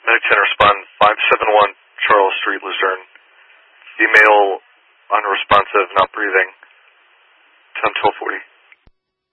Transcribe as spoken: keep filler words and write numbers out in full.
Medic ten respond five seven one Charles Street, Luzerne. Female unresponsive, not breathing. ten twelve forty.